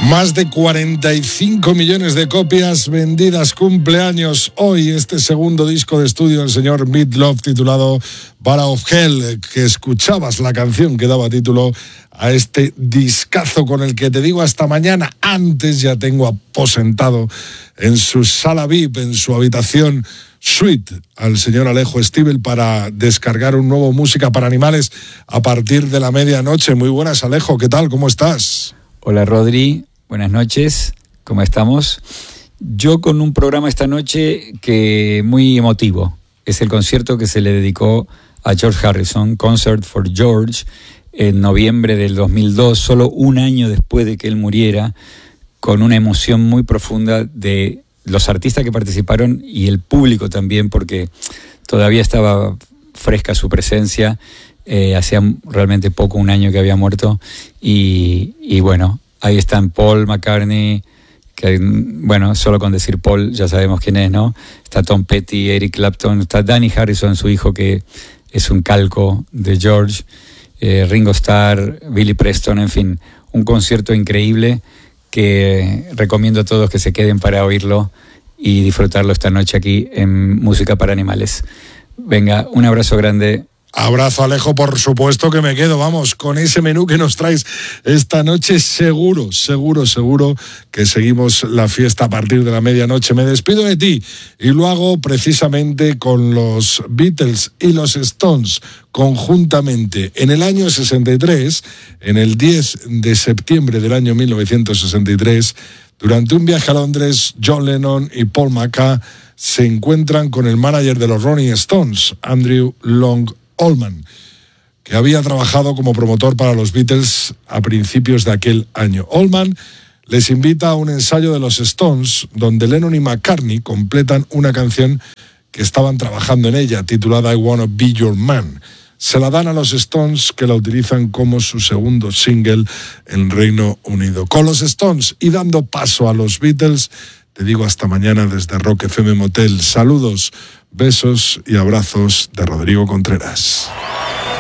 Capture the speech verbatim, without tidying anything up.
Más de cuarenta y cinco millones de copias vendidas. Cumpleaños hoy este segundo disco de estudio del señor Meat Loaf titulado Bar of Hell, que escuchabas la canción que daba título a este discazo con el que te digo hasta mañana. Antes ya tengo aposentado en su sala V I P, en su habitación suite, al señor Alejo Stivel para descargar un nuevo Música para Animales a partir de la medianoche. Muy buenas, Alejo, ¿qué tal? ¿Cómo estás? Hola, Rodri, buenas noches, ¿cómo estamos? Yo con un programa esta noche que muy emotivo. Es el concierto que se le dedicó a George Harrison, Concert for George, en noviembre del dos mil dos, solo un año después de que él muriera, con una emoción muy profunda de los artistas que participaron y el público también, porque todavía estaba fresca su presencia. Eh, hacía realmente poco, un año que había muerto, y, y bueno, ahí están Paul McCartney, que bueno, solo con decir Paul ya sabemos quién es, ¿no? Está Tom Petty, Eric Clapton, está Danny Harrison, su hijo, que es un calco de George, eh, Ringo Starr, Billy Preston, en fin, un concierto increíble que recomiendo a todos que se queden para oírlo y disfrutarlo esta noche aquí en Música para Animales. Venga, un abrazo grande. Abrazo, Alejo, por supuesto que me quedo, vamos, con ese menú que nos traes esta noche, seguro, seguro, seguro que seguimos la fiesta a partir de la medianoche. Me despido de ti y lo hago precisamente con los Beatles y los Stones conjuntamente. En el año sesenta y tres, en el diez de septiembre del año mil novecientos sesenta y tres, durante un viaje a Londres, John Lennon y Paul McCartney se encuentran con el manager de los Rolling Stones, Andrew Long Oldham, que había trabajado como promotor para los Beatles a principios de aquel año. Oldham les invita a un ensayo de los Stones, donde Lennon y McCartney completan una canción que estaban trabajando en ella, titulada I Wanna Be Your Man. Se la dan a los Stones, que la utilizan como su segundo single en Reino Unido. Con los Stones y dando paso a los Beatles, te digo hasta mañana desde Rock F M Motel. Saludos, besos y abrazos de Rodrigo Contreras.